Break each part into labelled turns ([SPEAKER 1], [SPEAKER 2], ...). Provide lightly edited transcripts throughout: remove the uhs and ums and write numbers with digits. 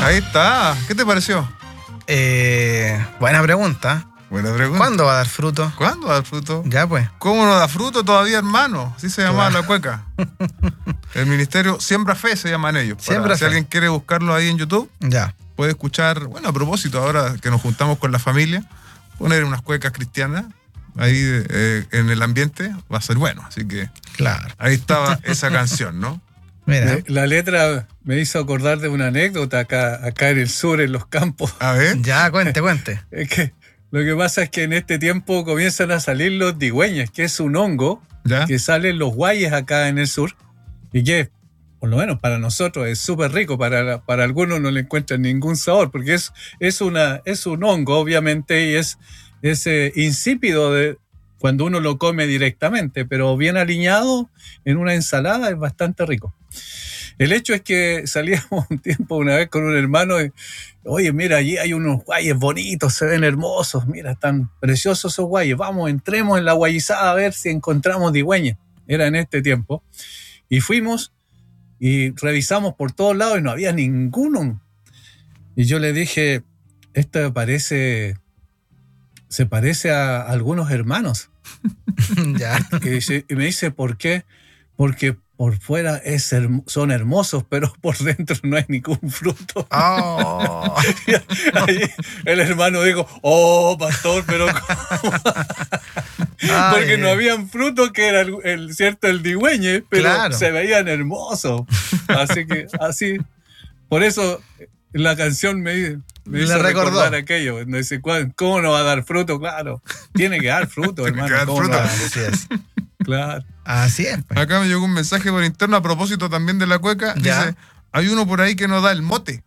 [SPEAKER 1] Ahí está. ¿Qué te pareció?
[SPEAKER 2] Buena pregunta.
[SPEAKER 1] Buena pregunta.
[SPEAKER 2] ¿Cuándo va a dar fruto?
[SPEAKER 1] ¿Cuándo va a dar fruto?
[SPEAKER 2] Ya pues.
[SPEAKER 1] ¿Cómo no da fruto todavía, hermano? Así se llamaba
[SPEAKER 2] Claro.
[SPEAKER 1] la cueca. El ministerio Siembra Fe se llaman ellos.
[SPEAKER 2] Siembra
[SPEAKER 1] Si
[SPEAKER 2] Fe.
[SPEAKER 1] alguien quiere buscarlo ahí en YouTube,
[SPEAKER 2] Ya.
[SPEAKER 1] puede escuchar, bueno, a propósito, ahora que nos juntamos con la familia, poner unas cuecas cristianas ahí en el ambiente va a ser bueno. Así que
[SPEAKER 2] Claro.
[SPEAKER 1] ahí estaba esa canción, ¿no?
[SPEAKER 2] Mira.
[SPEAKER 3] La letra me hizo acordar de una anécdota acá en el sur, en los campos.
[SPEAKER 1] A ver.
[SPEAKER 2] Ya, cuente.
[SPEAKER 3] Es que lo que pasa es que en este tiempo comienzan a salir los digüeñas, que es un hongo
[SPEAKER 1] ¿Ya?
[SPEAKER 3] que sale en los guayes acá en el sur y que, por lo menos para nosotros, es súper rico. Para algunos no le encuentran ningún sabor, porque es un hongo, obviamente, y es insípido cuando uno lo come directamente, pero bien aliñado en una ensalada es bastante rico. El hecho es que salíamos un tiempo una vez con un hermano y, oye, mira, allí hay unos guayes bonitos, se ven hermosos, mira, están preciosos esos guayes, vamos, entremos en la guayizada a ver si encontramos digüeñas. Era en este tiempo. Y fuimos y revisamos por todos lados y no había ninguno. Y yo le dije, esto se parece a algunos hermanos.
[SPEAKER 2] Ya.
[SPEAKER 3] Y me dice, ¿por qué? Porque por fuera son hermosos, pero por dentro no hay ningún fruto.
[SPEAKER 2] Oh.
[SPEAKER 3] Ahí el hermano dijo, oh, pastor, pero ¿cómo? Porque no habían frutos, que era el digüeñe, pero
[SPEAKER 2] Claro.
[SPEAKER 3] se veían hermosos. Así, por eso la canción me hizo
[SPEAKER 2] recordó.
[SPEAKER 3] recordar aquello. Me dice, ¿cómo no va a dar fruto? Claro, tiene que dar fruto,
[SPEAKER 1] Tiene
[SPEAKER 3] hermano.
[SPEAKER 1] que dar
[SPEAKER 3] ¿Cómo no
[SPEAKER 1] fruto.
[SPEAKER 3] va a dar?
[SPEAKER 2] Así es.
[SPEAKER 3] Claro.
[SPEAKER 2] Así es. Pues.
[SPEAKER 1] Acá me llegó un mensaje por interno a propósito también de la cueca.
[SPEAKER 2] Ya.
[SPEAKER 1] Dice, hay uno por ahí que no da el mote.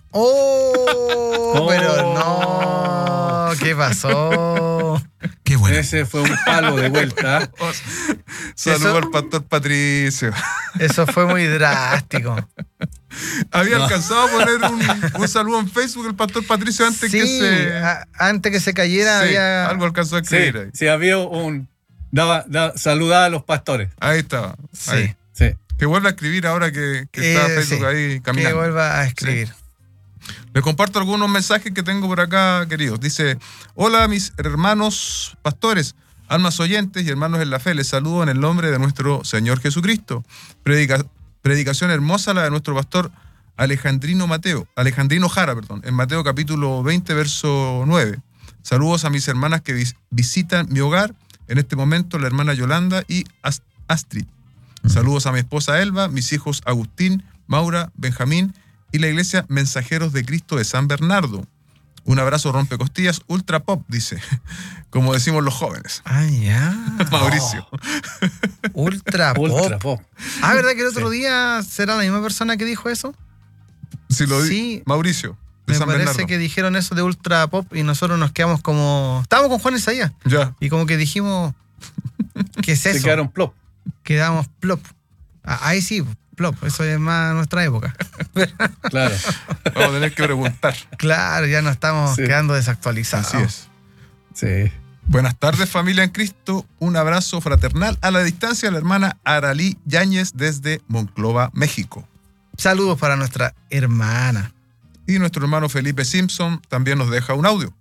[SPEAKER 2] Oh, pero no. ¿Qué pasó?
[SPEAKER 1] Qué bueno.
[SPEAKER 3] Ese fue un palo de vuelta.
[SPEAKER 1] Saludos
[SPEAKER 2] Eso-
[SPEAKER 1] al pastor Patricio.
[SPEAKER 2] Eso fue muy drástico.
[SPEAKER 1] Había
[SPEAKER 3] No.
[SPEAKER 1] alcanzado a poner un saludo en Facebook el pastor Patricio antes
[SPEAKER 2] Sí,
[SPEAKER 1] que se...
[SPEAKER 2] antes que se cayera
[SPEAKER 1] Sí,
[SPEAKER 2] había...
[SPEAKER 1] algo alcanzó a
[SPEAKER 3] Sí,
[SPEAKER 1] escribir ahí.
[SPEAKER 3] sí, había saludaba a los pastores.
[SPEAKER 1] Ahí estaba.
[SPEAKER 2] Sí.
[SPEAKER 1] Ahí.
[SPEAKER 3] Sí.
[SPEAKER 1] Que vuelva a escribir ahora que está Facebook
[SPEAKER 2] sí,
[SPEAKER 1] ahí
[SPEAKER 2] que
[SPEAKER 1] caminando.
[SPEAKER 2] vuelva a escribir.
[SPEAKER 1] Les comparto algunos mensajes que tengo por acá, queridos. Dice, hola mis hermanos pastores, almas oyentes y hermanos en la fe. Les saludo en el nombre de nuestro Señor Jesucristo. Predicación hermosa la de nuestro pastor Alejandrino Jara, en Mateo capítulo 20, verso 9. Saludos a mis hermanas que visitan mi hogar. En este momento la hermana Yolanda y Astrid. Saludos a mi esposa Elba, mis hijos Agustín, Maura, Benjamín y la iglesia Mensajeros de Cristo de San Bernardo. Un abrazo rompecostillas ultra pop, dice, como decimos los jóvenes.
[SPEAKER 2] Ah, ya.
[SPEAKER 1] Mauricio.
[SPEAKER 2] Ultra pop.
[SPEAKER 3] Ultra pop.
[SPEAKER 2] Ah, ¿verdad que el otro día será la misma persona que dijo eso?
[SPEAKER 1] Si lo
[SPEAKER 2] Sí.
[SPEAKER 1] Mauricio, de
[SPEAKER 2] Me
[SPEAKER 1] San
[SPEAKER 2] parece
[SPEAKER 1] Bernardo.
[SPEAKER 2] que dijeron eso de ultra pop y nosotros nos quedamos como... Estábamos con Juan Isaías
[SPEAKER 1] Ya.
[SPEAKER 2] y como que dijimos... ¿Qué es
[SPEAKER 3] Se
[SPEAKER 2] eso?
[SPEAKER 3] quedaron plop.
[SPEAKER 2] Quedamos plop. Ahí sí, plop. Eso es más nuestra época.
[SPEAKER 3] Claro.
[SPEAKER 1] Vamos a tener que preguntar.
[SPEAKER 2] Claro, ya nos estamos
[SPEAKER 3] Sí.
[SPEAKER 2] quedando desactualizados.
[SPEAKER 1] Así es.
[SPEAKER 3] Sí.
[SPEAKER 1] Buenas tardes, familia en Cristo. Un abrazo fraternal a la distancia a la hermana Aralí Yáñez desde Monclova, México.
[SPEAKER 2] Saludos para nuestra hermana.
[SPEAKER 1] Y nuestro hermano Felipe Simpson también nos deja un audio.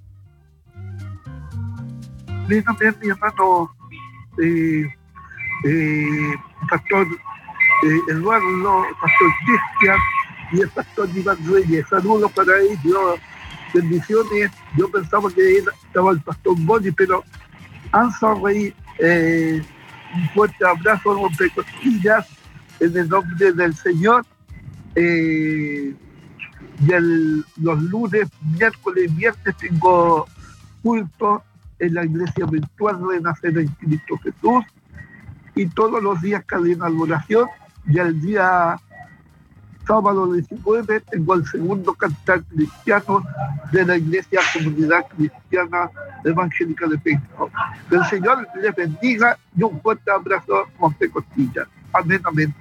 [SPEAKER 4] También mi hermano pastor Eduardo, pastor Cristian y el pastor Iván Reyes. Saludos para ellos, bendiciones. Yo pensaba que estaba el pastor Boni, pero Ansa Rey, un fuerte abrazo, rompecostillas en el nombre del Señor. Los lunes, miércoles y viernes tengo culto en la iglesia virtual Renacer en Cristo Jesús, y todos los días cadena de oración, y el día sábado 19 tengo el segundo cantar cristiano de la iglesia Comunidad Cristiana Evangélica de México. Que el Señor les bendiga y un fuerte abrazo, Montecostilla. Amén, amén.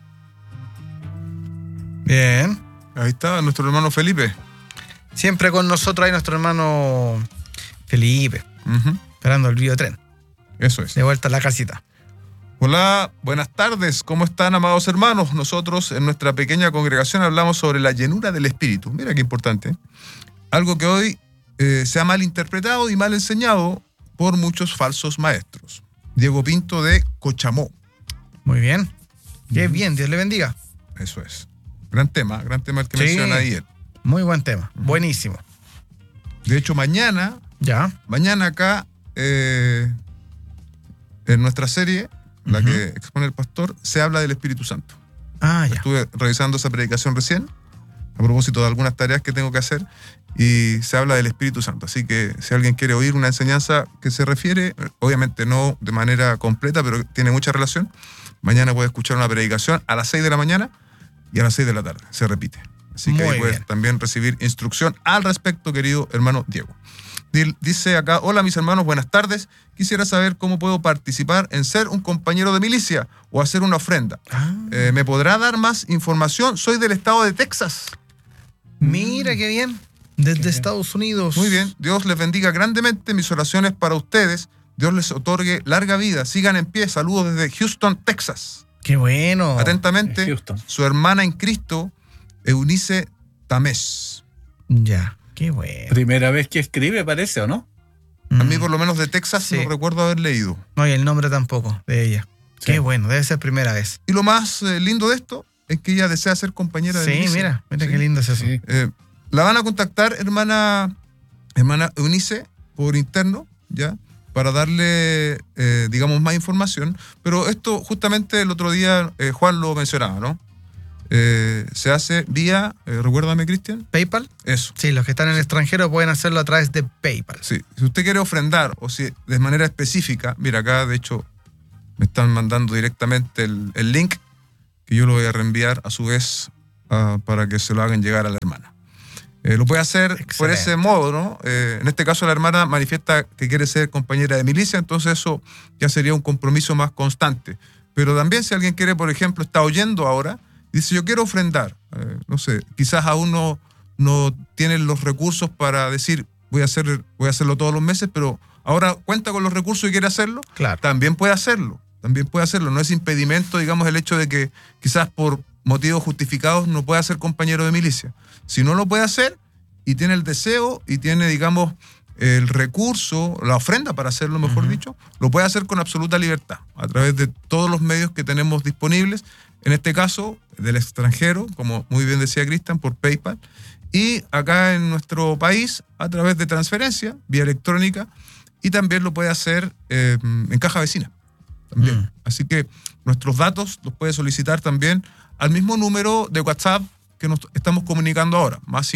[SPEAKER 2] Bien.
[SPEAKER 1] Ahí está nuestro hermano Felipe.
[SPEAKER 2] Siempre con nosotros hay nuestro hermano Felipe,
[SPEAKER 1] Ujú.
[SPEAKER 2] esperando el videotren.
[SPEAKER 1] Eso es.
[SPEAKER 2] De vuelta a la casita.
[SPEAKER 1] Hola, buenas tardes. ¿Cómo están, amados hermanos? Nosotros en nuestra pequeña congregación hablamos sobre la llenura del Espíritu. Mira qué importante, ¿eh? Algo que hoy se ha malinterpretado y mal enseñado por muchos falsos maestros. Diego Pinto de Cochamó.
[SPEAKER 2] Muy bien. Qué bien, Dios le bendiga.
[SPEAKER 1] Eso es. Gran tema el que
[SPEAKER 2] Sí.
[SPEAKER 1] menciona ahí él.
[SPEAKER 2] Muy buen tema. Buenísimo.
[SPEAKER 1] De hecho, mañana
[SPEAKER 2] Ya.
[SPEAKER 1] acá, en nuestra serie, la que expone el pastor, se habla del Espíritu Santo.
[SPEAKER 2] Ah, ya.
[SPEAKER 1] Estuve revisando esa predicación recién, a propósito de algunas tareas que tengo que hacer, y se habla del Espíritu Santo. Así que si alguien quiere oír una enseñanza que se refiere, obviamente no de manera completa, pero tiene mucha relación, mañana puede escuchar una predicación a las 6 de la mañana y a las 6 de la tarde. Se repite. Así que
[SPEAKER 2] Muy
[SPEAKER 1] ahí puedes
[SPEAKER 2] bien.
[SPEAKER 1] también recibir instrucción al respecto, querido hermano Diego. Dice acá, hola mis hermanos, buenas tardes. Quisiera saber cómo puedo participar en ser un compañero de milicia o hacer una ofrenda.
[SPEAKER 2] Ah,
[SPEAKER 1] ¿Me podrá dar más información? Soy del estado de Texas.
[SPEAKER 2] mira qué bien. Desde
[SPEAKER 3] bien.
[SPEAKER 2] Estados Unidos.
[SPEAKER 1] Muy bien, Dios les bendiga grandemente. Mis oraciones para ustedes. Dios les otorgue larga vida. Sigan en pie. Saludos desde Houston, Texas.
[SPEAKER 2] Qué bueno.
[SPEAKER 1] Atentamente,
[SPEAKER 3] Houston.
[SPEAKER 1] su hermana en Cristo, Eunice Tamés.
[SPEAKER 2] Ya. Qué bueno.
[SPEAKER 3] Primera vez que escribe, parece, ¿o no?
[SPEAKER 1] A mí, por lo menos de Texas,
[SPEAKER 2] Sí.
[SPEAKER 1] no recuerdo haber leído.
[SPEAKER 2] No, y el nombre tampoco de ella.
[SPEAKER 3] Sí.
[SPEAKER 2] Qué bueno. Debe ser primera vez.
[SPEAKER 1] Y lo más lindo de esto es que ella desea ser compañera de
[SPEAKER 2] Sí,
[SPEAKER 1] milicia.
[SPEAKER 2] mira
[SPEAKER 1] Sí.
[SPEAKER 2] qué lindo es eso.
[SPEAKER 3] Sí.
[SPEAKER 1] La van a contactar, hermana Eunice, por interno, ¿ya? Para darle, digamos, más información. Pero esto, justamente el otro día, Juan lo mencionaba, ¿no? Se hace vía, recuérdame, Cristian.
[SPEAKER 2] ¿PayPal?
[SPEAKER 1] Eso.
[SPEAKER 2] Sí, los que están en el extranjero pueden hacerlo a través de PayPal.
[SPEAKER 1] Sí. Si usted quiere ofrendar, o si de manera específica, mira, acá, de hecho, me están mandando directamente el link, que yo lo voy a reenviar a su vez para que se lo hagan llegar a la hermana. Lo puede hacer por
[SPEAKER 2] Excelente.
[SPEAKER 1] ese modo, ¿no? En este caso la hermana manifiesta que quiere ser compañera de milicia, entonces eso ya sería un compromiso más constante. Pero también si alguien quiere, por ejemplo, está oyendo ahora, y dice yo quiero ofrendar, no sé, quizás aún no tienen los recursos para decir voy a hacerlo todos los meses, pero ahora cuenta con los recursos y quiere hacerlo,
[SPEAKER 2] Claro.
[SPEAKER 1] también puede hacerlo. No es impedimento, digamos, el hecho de que quizás por motivos justificados no pueda ser compañero de milicia. Si no lo puede hacer y tiene el deseo y tiene, digamos, el recurso, la ofrenda para hacerlo, mejor dicho, lo puede hacer con absoluta libertad, a través de todos los medios que tenemos disponibles, en este caso del extranjero, como muy bien decía Cristian, por PayPal, y acá en nuestro país a través de transferencia, vía electrónica, y también lo puede hacer en caja vecina. También. Así que nuestros datos los puede solicitar también al mismo número de WhatsApp que nos estamos comunicando ahora, más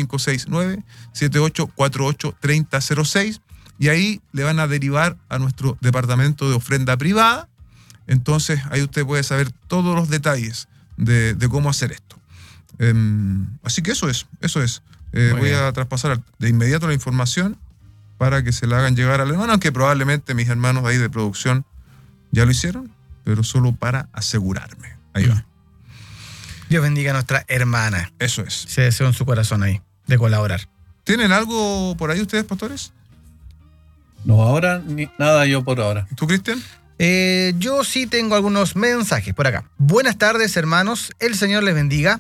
[SPEAKER 1] 569-7848-3006, y ahí le van a derivar a nuestro departamento de ofrenda privada. Entonces ahí usted puede saber todos los detalles de cómo hacer esto. Así que eso es. Voy a traspasar de inmediato la información para que se la hagan llegar al hermano, aunque probablemente mis hermanos ahí de producción ya lo hicieron, pero solo para asegurarme. Ahí va.
[SPEAKER 2] Dios bendiga a nuestra hermana.
[SPEAKER 1] Eso es.
[SPEAKER 2] Se deseó en su corazón ahí de colaborar.
[SPEAKER 1] ¿Tienen algo por ahí ustedes, pastores?
[SPEAKER 3] No, ahora ni nada yo por ahora.
[SPEAKER 1] ¿Tú, Cristian?
[SPEAKER 2] Yo sí tengo algunos mensajes por acá. Buenas tardes, hermanos. El Señor les bendiga.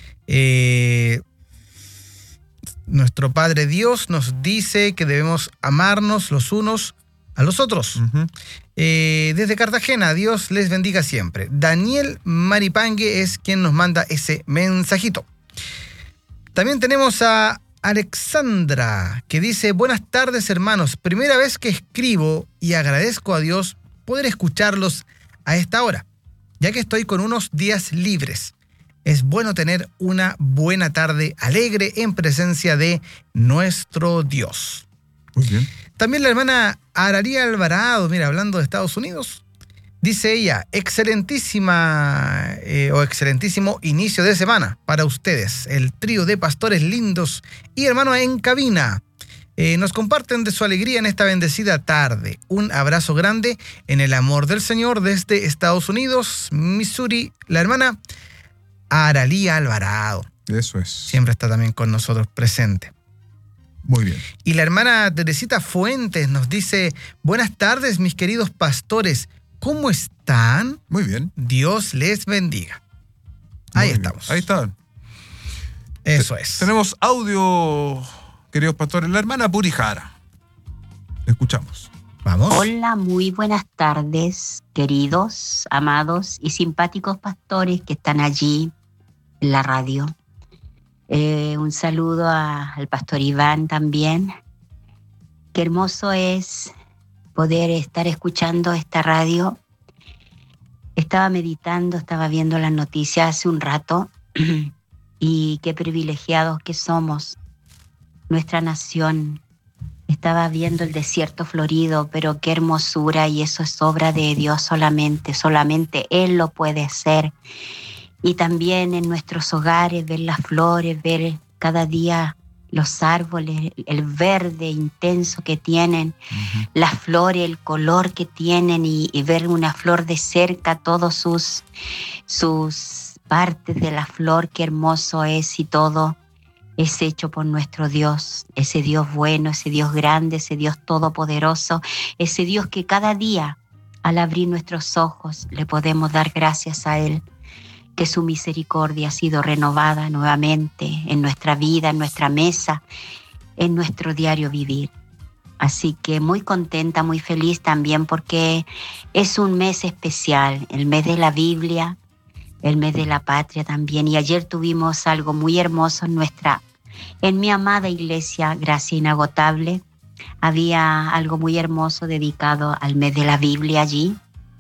[SPEAKER 2] Nuestro Padre Dios nos dice que debemos amarnos los unos a los otros. Desde Cartagena, Dios les bendiga siempre. Daniel Maripangue es quien nos manda ese mensajito. También tenemos a Alexandra, que dice: buenas tardes, hermanos. Primera vez que escribo y agradezco a Dios poder escucharlos a esta hora, ya que estoy con unos días libres. Es bueno tener una buena tarde alegre en presencia de nuestro Dios.
[SPEAKER 1] Muy bien.
[SPEAKER 2] También la hermana Araría Alvarado, mira, hablando de Estados Unidos, dice ella: excelentísimo inicio de semana para ustedes, el trío de pastores lindos y hermanos en cabina. Nos comparten de su alegría en esta bendecida tarde. Un abrazo grande en el amor del Señor desde Estados Unidos, Missouri, la hermana Araría Alvarado.
[SPEAKER 1] Eso es.
[SPEAKER 2] Siempre está también con nosotros presente.
[SPEAKER 1] Muy bien.
[SPEAKER 2] Y la hermana Teresita Fuentes nos dice: buenas tardes, mis queridos pastores. ¿Cómo están?
[SPEAKER 1] Muy bien.
[SPEAKER 2] Dios les bendiga. Ahí estamos.
[SPEAKER 1] Ahí está.
[SPEAKER 2] Eso es.
[SPEAKER 1] Tenemos audio, queridos pastores. La hermana Purijara. Escuchamos.
[SPEAKER 2] Vamos.
[SPEAKER 5] Hola, muy buenas tardes, queridos, amados y simpáticos pastores que están allí en la radio. Un saludo al pastor Iván también. Qué hermoso es poder estar escuchando esta radio. Estaba meditando, estaba viendo las noticias hace un rato y qué privilegiados que somos, nuestra nación. Estaba viendo el desierto florido, pero qué hermosura, y eso es obra de Dios solamente Él lo puede hacer. Y también en nuestros hogares ver las flores, ver cada día los árboles, el verde intenso que tienen, las flores, el color que tienen, y ver una flor de cerca, todos sus partes de la flor, qué hermoso es, y todo es hecho por nuestro Dios, ese Dios bueno, ese Dios grande, ese Dios todopoderoso, ese Dios que cada día, al abrir nuestros ojos, le podemos dar gracias a Él, que su misericordia ha sido renovada nuevamente en nuestra vida, en nuestra mesa, en nuestro diario vivir. Así que muy contenta, muy feliz también, porque es un mes especial, el mes de la Biblia, el mes de la patria también. Y ayer tuvimos algo muy hermoso en mi amada iglesia, Gracia Inagotable. Había algo muy hermoso dedicado al mes de la Biblia allí.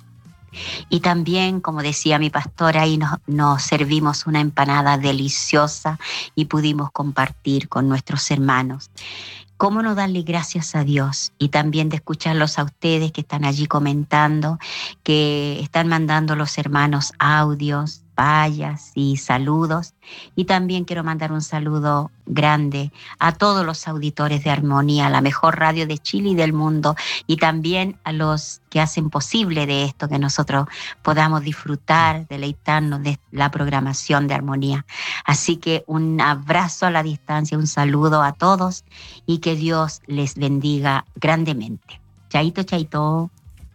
[SPEAKER 5] Y también, como decía mi pastora, ahí nos servimos una empanada deliciosa y pudimos compartir con nuestros hermanos. ¿Cómo no darle gracias a Dios? Y también de escucharlos a ustedes que están allí comentando, que están mandando los hermanos audios, vallas y saludos. Y también quiero mandar un saludo grande a todos los auditores de Armonía, la mejor radio de Chile y del mundo, y también a los que hacen posible de esto, que nosotros podamos disfrutar, deleitarnos de la programación de Armonía. Así que un abrazo a la distancia, un saludo a todos y que Dios les bendiga grandemente. Chaito, chaito.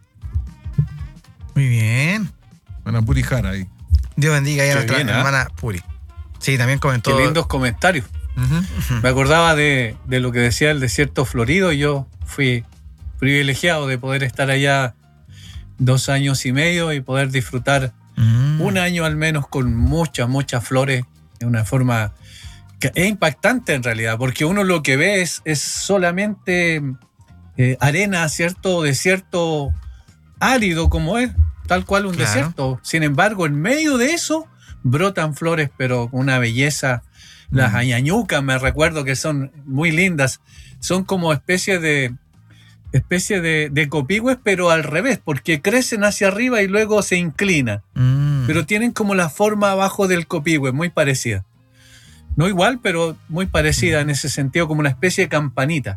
[SPEAKER 2] Muy bien.
[SPEAKER 1] Hermana Purijara ahí.
[SPEAKER 2] Dios bendiga a nuestra
[SPEAKER 3] bien,
[SPEAKER 2] hermana Puri. Sí, también comentó.
[SPEAKER 3] Qué lindos comentarios. Me acordaba de lo que decía el desierto florido, y yo fui privilegiado de poder estar allá 2 años y medio y poder disfrutar un año al menos con muchas flores, de una forma que es impactante en realidad, porque uno lo que ve es solamente arena, cierto desierto árido como es, tal cual un desierto. Sin embargo, en medio de eso brotan flores, pero con una belleza. Las añañucas, me recuerdo que son muy lindas. Son como especie de copigües, pero al revés, porque crecen hacia arriba y luego se inclinan. Pero tienen como la forma abajo del copigüe, muy parecida. No igual, pero muy parecida en ese sentido, como una especie de campanita.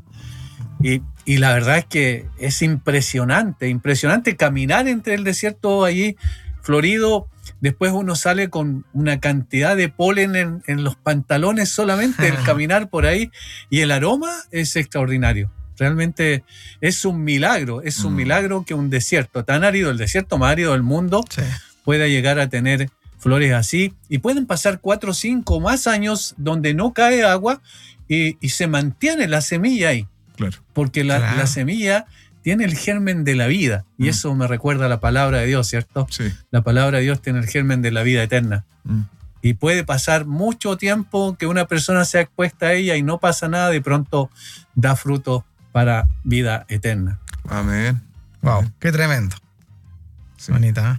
[SPEAKER 3] Y la verdad es que es impresionante caminar entre el desierto allí florido. Después uno sale con una cantidad de polen en los pantalones solamente el caminar por ahí, y el aroma es extraordinario. Realmente es un milagro que un desierto tan árido, el desierto más árido del mundo, pueda llegar a tener flores así, y pueden pasar 4, 5 más años donde no cae agua y se mantiene la semilla ahí.
[SPEAKER 1] Claro.
[SPEAKER 3] Porque la semilla tiene el germen de la vida, y eso me recuerda a la palabra de Dios, ¿cierto?
[SPEAKER 1] Sí.
[SPEAKER 3] La palabra de Dios tiene el germen de la vida eterna. Y puede pasar mucho tiempo que una persona sea expuesta a ella y no pasa nada, de pronto da fruto para vida eterna.
[SPEAKER 1] Amén.
[SPEAKER 2] Wow, qué tremendo.
[SPEAKER 1] Sí.
[SPEAKER 2] Bonita.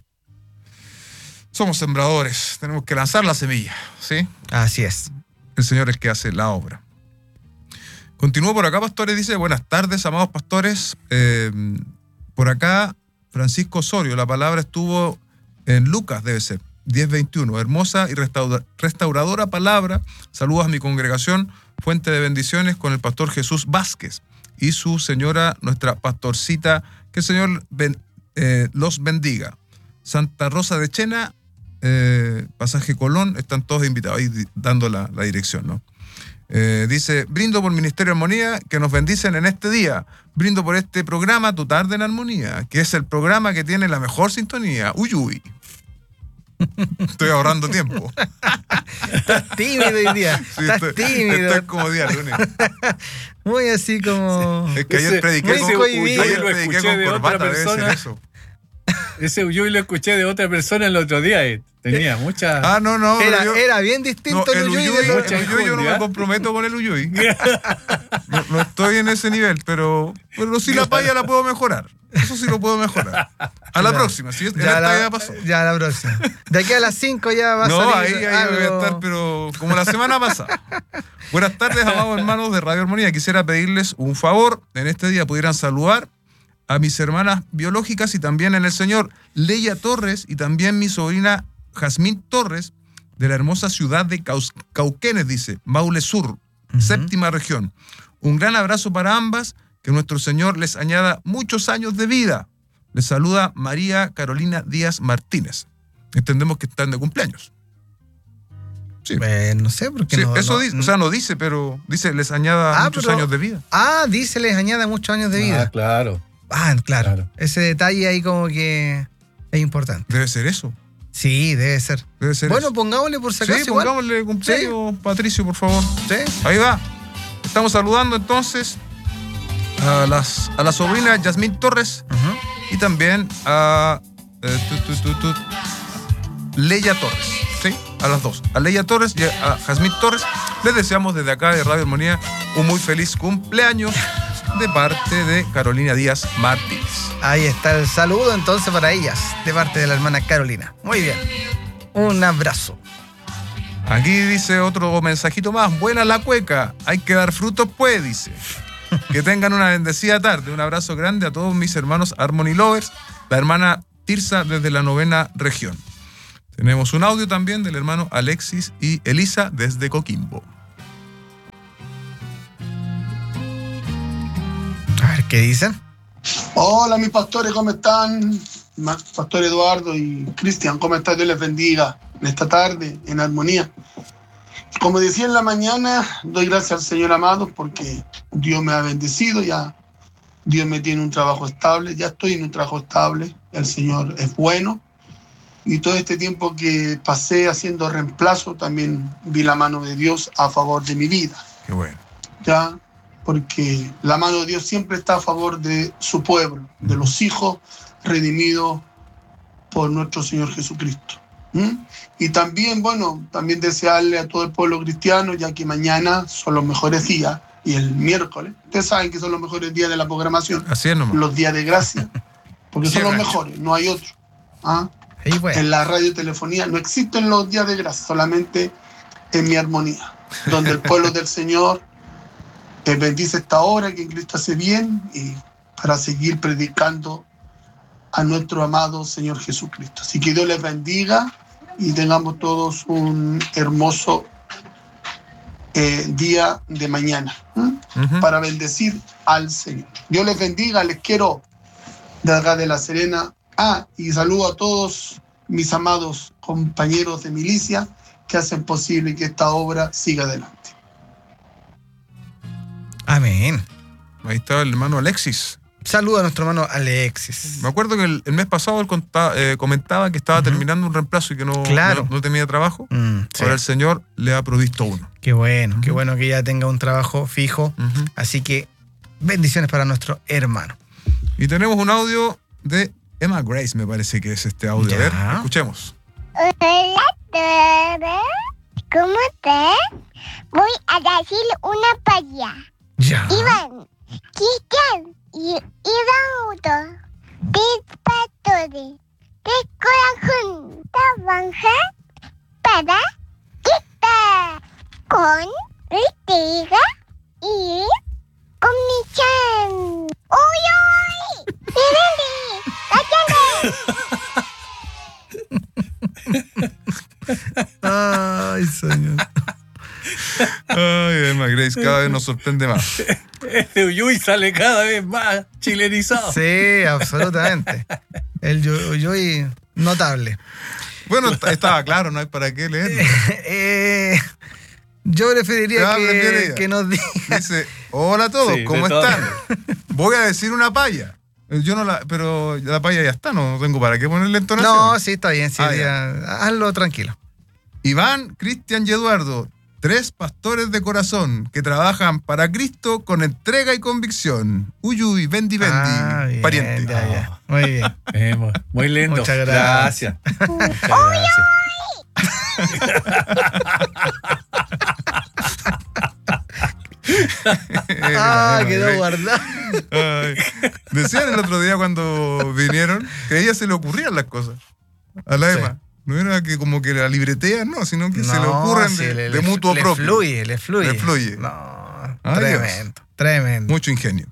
[SPEAKER 1] Somos sembradores, tenemos que lanzar la semilla, ¿sí?
[SPEAKER 2] Así es.
[SPEAKER 1] El Señor es el que hace la obra. Continúo por acá, pastores, dice: buenas tardes, amados pastores. Por acá, Francisco Osorio, la palabra estuvo en Lucas, debe ser, 10:21. Hermosa y restauradora palabra. Saludos a mi congregación, fuente de bendiciones, con el pastor Jesús Vázquez y su señora, nuestra pastorcita. Que el Señor los bendiga. Santa Rosa de Chena, Pasaje Colón, están todos invitados ahí dando la dirección, ¿no? Dice, brindo por Ministerio de Armonía, que nos bendicen en este día. Brindo por este programa, Tu Tarde en Armonía, que es el programa que tiene la mejor sintonía. Uy, uy. Estoy ahorrando tiempo.
[SPEAKER 2] Estás tímido hoy día.
[SPEAKER 1] Sí,
[SPEAKER 2] Estás tímido.
[SPEAKER 1] Estoy como día lunes.
[SPEAKER 2] Muy así como...
[SPEAKER 1] Es que ayer prediqué
[SPEAKER 2] muy
[SPEAKER 1] con,
[SPEAKER 2] cohibido.
[SPEAKER 1] ayer
[SPEAKER 3] Lo
[SPEAKER 1] prediqué
[SPEAKER 3] escuché
[SPEAKER 1] con
[SPEAKER 3] de otra
[SPEAKER 1] corbata, debe ser
[SPEAKER 3] persona.
[SPEAKER 1] eso.
[SPEAKER 3] Ese uyuy lo escuché de otra persona el otro día y tenía mucha...
[SPEAKER 1] Ah, no,
[SPEAKER 2] Era bien distinto
[SPEAKER 1] no, el
[SPEAKER 2] Uyuy
[SPEAKER 1] uyuy,
[SPEAKER 2] del
[SPEAKER 1] el
[SPEAKER 2] otro.
[SPEAKER 1] uyuy yo no me comprometo con el uyuy. No estoy en ese nivel, pero sí la paya la puedo mejorar. Eso sí lo puedo mejorar. A la próxima, si en esta ya pasó.
[SPEAKER 2] Ya la próxima. De aquí a las 5 ya va a
[SPEAKER 1] No,
[SPEAKER 2] salir
[SPEAKER 1] ahí
[SPEAKER 2] algo.
[SPEAKER 1] voy a estar, pero como la semana pasada. Buenas tardes, amados hermanos de Radio Armonía. Quisiera pedirles un favor. En este día pudieran saludar a mis hermanas biológicas y también en el Señor, Leia Torres y también mi sobrina Jazmín Torres, de la hermosa ciudad de Cauquenes, dice, Maule Sur, séptima región. Un gran abrazo para ambas, que nuestro Señor les añada muchos años de vida. Les saluda María Carolina Díaz Martínez. Entendemos que están de cumpleaños. Sí.
[SPEAKER 2] No sé, porque
[SPEAKER 1] Sí,
[SPEAKER 2] no...
[SPEAKER 1] eso
[SPEAKER 2] no-
[SPEAKER 1] dice, o sea, no dice, pero dice les añada muchos
[SPEAKER 2] pero-
[SPEAKER 1] años de vida.
[SPEAKER 2] dice, les añade muchos años de vida.
[SPEAKER 3] claro.
[SPEAKER 2] Claro.
[SPEAKER 3] Claro.
[SPEAKER 2] Ese detalle ahí como que es importante.
[SPEAKER 1] Debe ser eso.
[SPEAKER 2] Sí, debe ser.
[SPEAKER 1] Debe ser
[SPEAKER 2] Bueno,
[SPEAKER 1] eso.
[SPEAKER 2] pongámosle por si acaso
[SPEAKER 1] Sí,
[SPEAKER 2] igual.
[SPEAKER 1] pongámosle cumpleaños, Patricio, por favor.
[SPEAKER 2] Sí.
[SPEAKER 1] Ahí va. Estamos saludando entonces a la sobrina Yasmín Torres
[SPEAKER 2] Ujú.
[SPEAKER 1] y también a Leia Torres. ¿Sí? A las dos. A Leia Torres y a Jazmín Torres. Les deseamos desde acá de Radio Armonía un muy feliz cumpleaños de parte de Carolina Díaz Martínez.
[SPEAKER 2] Ahí está el saludo entonces para ellas, de parte de la hermana Carolina. Muy bien. Un abrazo.
[SPEAKER 1] Aquí dice otro mensajito más. Buena la cueca. Hay que dar frutos, pues, dice. Que tengan una bendecida tarde. Un abrazo grande a todos mis hermanos Harmony Lovers. La hermana Tirsa desde la 9ª región. Tenemos un audio también del hermano Alexis y Elisa desde Coquimbo.
[SPEAKER 2] A ver, ¿qué dicen?
[SPEAKER 6] Hola mis pastores, ¿cómo están? Pastor Eduardo y Cristian, ¿cómo están? Dios les bendiga en esta tarde, en armonía. Como decía en la mañana, doy gracias al Señor amado porque Dios me ha bendecido, ya Dios me tiene un trabajo estable, ya estoy en un trabajo estable, el Señor es bueno. Y todo este tiempo que pasé haciendo reemplazo, también vi la mano de Dios a favor de mi vida.
[SPEAKER 1] Qué bueno.
[SPEAKER 6] ¿Ya? Porque la mano de Dios siempre está a favor de su pueblo, de los hijos redimidos por nuestro Señor Jesucristo. Y también, bueno, también desearle a todo el pueblo cristiano, ya que mañana son los mejores días, y el miércoles, ustedes saben que son los mejores días de la programación,
[SPEAKER 1] Así es nomás.
[SPEAKER 6] los días de gracia, porque
[SPEAKER 1] Sí,
[SPEAKER 6] son los
[SPEAKER 1] Rancho.
[SPEAKER 6] mejores, no hay otro. ¿Ah?
[SPEAKER 2] Ahí pues.
[SPEAKER 6] En la radiotelefonía no existen los días de gracia, solamente en mi armonía, donde el pueblo del Señor bendice esta hora que en Cristo hace bien y para seguir predicando a nuestro amado Señor Jesucristo. Así que Dios les bendiga y tengamos todos un hermoso día de mañana
[SPEAKER 1] Ujú.
[SPEAKER 6] para bendecir al Señor. Dios les bendiga, les quiero de acá de La Serena. Y saludo a todos mis amados compañeros de milicia que hacen posible que esta obra siga adelante.
[SPEAKER 2] Amén.
[SPEAKER 1] Ahí estaba el hermano Alexis.
[SPEAKER 2] Saludo a nuestro hermano Alexis.
[SPEAKER 1] Me acuerdo que el mes pasado él comentaba que estaba terminando un reemplazo y que no,
[SPEAKER 2] Claro.
[SPEAKER 1] no tenía trabajo.
[SPEAKER 2] Sí.
[SPEAKER 1] Ahora el Señor le ha provisto uno.
[SPEAKER 2] Qué bueno que ya tenga un trabajo fijo.
[SPEAKER 1] Ujú.
[SPEAKER 2] Así que bendiciones para nuestro hermano.
[SPEAKER 1] Y tenemos un audio de Emma Grace, me parece que es este audio.
[SPEAKER 2] Ya.
[SPEAKER 1] A ver, escuchemos.
[SPEAKER 7] Hola, Tere. ¿Cómo estás? Voy a decir una paya.
[SPEAKER 2] Ya.
[SPEAKER 7] Iván, Cristian y Raúl. Tres pastores. Tres corazones. Trabajan para estar con Ortega y con Michan. ¡Uy, uy! ¡Miren!
[SPEAKER 2] Ay, señor.
[SPEAKER 1] Ay, Emma Grace, cada vez nos sorprende más.
[SPEAKER 3] Este uyuy sale cada vez más chilenizado.
[SPEAKER 2] Sí, absolutamente. El yo notable.
[SPEAKER 1] Bueno, estaba claro, no hay para qué leerlo.
[SPEAKER 2] Yo preferiría
[SPEAKER 1] preferiría.
[SPEAKER 2] que nos diga.
[SPEAKER 1] Dice, hola a todos,
[SPEAKER 3] Sí,
[SPEAKER 1] ¿cómo
[SPEAKER 3] de todas
[SPEAKER 1] están? Voy a decir una paya. Pero la paya ya está, no tengo para qué ponerle entonación.
[SPEAKER 2] No, sí, está bien. Sí,
[SPEAKER 1] Ah,
[SPEAKER 2] ya. Hazlo tranquilo.
[SPEAKER 1] Iván, Cristian y Eduardo, 3 pastores de corazón que trabajan para Cristo con entrega y convicción. Uyuy, bendi,
[SPEAKER 2] Bien,
[SPEAKER 1] pariente.
[SPEAKER 2] ya. Muy bien.
[SPEAKER 3] Muy lindo.
[SPEAKER 2] Muchas gracias.
[SPEAKER 3] Muchas gracias.
[SPEAKER 2] Quedó guardado.
[SPEAKER 1] Ay. Decían el otro día cuando vinieron que a ella se le ocurrían las cosas. A la
[SPEAKER 2] Sí.
[SPEAKER 1] Emma. No era que como que la libretean, no, sino que se le
[SPEAKER 2] No,
[SPEAKER 1] ocurren
[SPEAKER 2] sí,
[SPEAKER 1] de mutuo propio.
[SPEAKER 2] Le fluye.
[SPEAKER 1] Le fluye.
[SPEAKER 2] No,
[SPEAKER 1] Ay,
[SPEAKER 2] tremendo.
[SPEAKER 1] Mucho ingenio.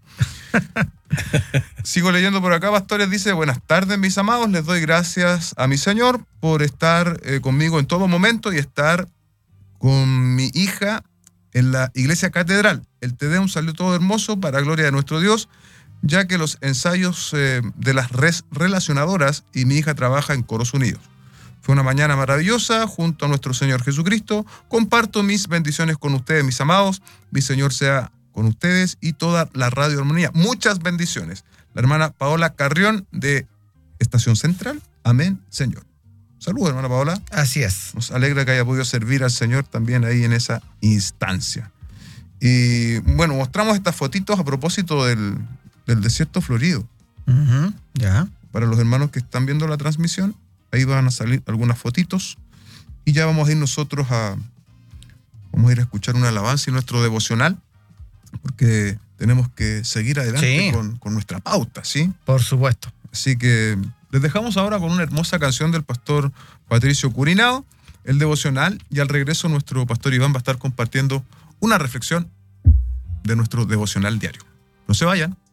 [SPEAKER 1] Sigo leyendo por acá. Pastores dice: buenas tardes, mis amados. Les doy gracias a mi Señor por estar conmigo en todo momento y estar con mi hija en la iglesia catedral. El Te Deum salió todo hermoso para gloria de nuestro Dios, ya que los ensayos de las relacionadoras y mi hija trabaja en Coros Unidos. Fue una mañana maravillosa junto a nuestro Señor Jesucristo. Comparto mis bendiciones con ustedes, mis amados. Mi Señor sea con ustedes y toda la Radio Armonía. Muchas bendiciones. La hermana Paola Carrión de Estación Central. Amén, Señor. Saludos, hermana Paola.
[SPEAKER 2] Así es.
[SPEAKER 1] Nos alegra que haya podido servir al Señor también ahí en esa instancia. Y bueno, mostramos estas fotitos a propósito del desierto florido.
[SPEAKER 2] Ujú, ya.
[SPEAKER 1] Para los hermanos que están viendo la transmisión, ahí van a salir algunas fotitos. Y ya vamos a ir nosotros vamos a ir a escuchar una alabanza y nuestro devocional, porque tenemos que seguir adelante
[SPEAKER 2] Sí.
[SPEAKER 1] con nuestra pauta, ¿sí?
[SPEAKER 2] Por supuesto.
[SPEAKER 1] Así que les dejamos ahora con una hermosa canción del pastor Patricio Curinao, el devocional, y al regreso nuestro pastor Iván va a estar compartiendo una reflexión de nuestro devocional diario. No se vayan.